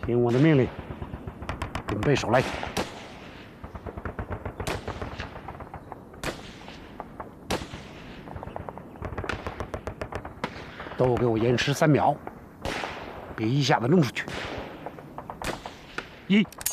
听我的命令，准备手雷。都给我延迟3秒，别一下子扔出去。1、